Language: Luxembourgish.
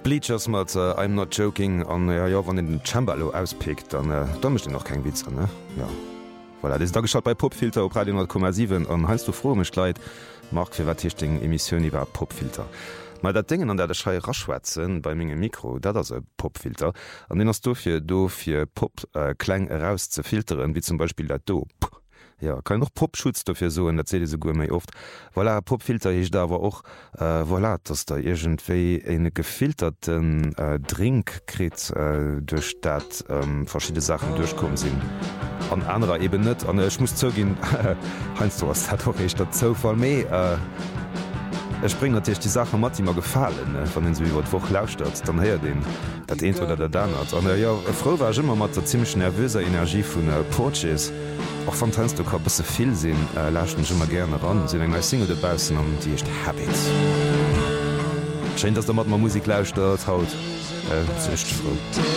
Bleachers mat I'm not joking an ja wann den Cembalo auspickt, dann mischt noch kein Witz an ne? Ja. Voilà, das da geschaut bei Popfilter op Radio 10,7 an hanst du froh mech leit mag fir watting Emissionioun iwwer Popfilter. Mal dat dingen an der Schrei raschwätzen bei mingem Mikro, dat se Popfilter an den ass do fir Pop kleng heraus ze filteren, wie zum Beispiel der Dop. Ja, kann noch Popschutz dafür so der se go méi oft. Voilà, Popfilter ich da war och voilà, dats der irgendéi en gefilterten Drink krit durch dat verschiedene Sachen durchkommen sinn. An anderer eben net an ich muss zogin heinst du was hat ich dat zo fall méi es springt natürlich die Sache mat immer gefallen van den wie wat woch lauscht dann her den dat een oder der dann hat an ja froh war immer mat der ziemlich nervöser Energie vun Porches auch van du kann bisse viel sinn lachten schon immer gerne ran sind eng Single debausen an die echt habit scheint dass der mat Musik lauscht haut echt froh.